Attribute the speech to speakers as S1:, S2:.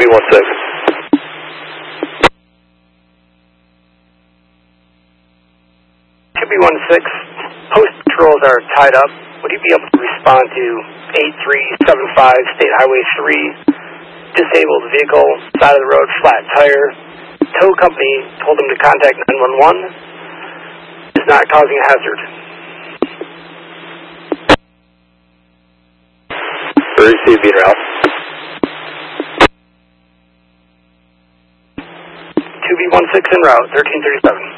S1: 2B16.
S2: 2B16, post patrols are tied up. Would you be able to respond to 8375 State Highway 3, disabled vehicle, side of the road, flat tire. Tow company told them to contact 911. It's not causing a hazard.
S1: Received, being route.
S2: 2B16 en route, 1337.